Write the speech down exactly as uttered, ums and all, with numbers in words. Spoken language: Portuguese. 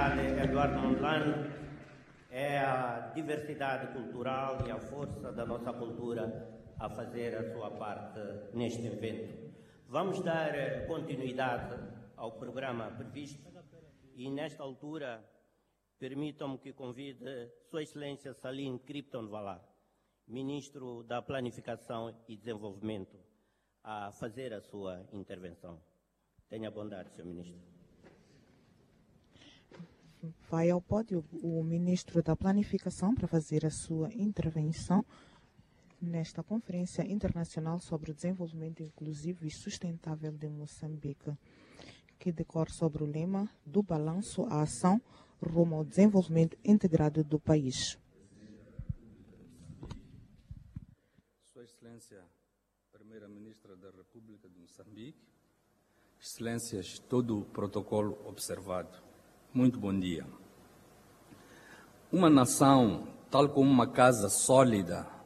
General Eduardo Mondlane, é a diversidade cultural e a força da nossa cultura a fazer a sua parte neste evento. Vamos dar continuidade ao programa previsto e, nesta altura, permitam-me que convide Sua Excelência Salim Krypton Vala, Ministro da Planificação e Desenvolvimento, a fazer a sua intervenção. Tenha bondade, senhor Ministro. Vai ao pódio o Ministro da Planificação para fazer a sua intervenção nesta Conferência Internacional sobre o Desenvolvimento Inclusivo e Sustentável de Moçambique, que decorre sobre o lema do balanço à ação rumo ao desenvolvimento integrado do país. Sua Excelência, Primeira-Ministra da República de Moçambique, Excelências, todo o protocolo observado, muito bom dia. Uma nação, tal como uma casa sólida,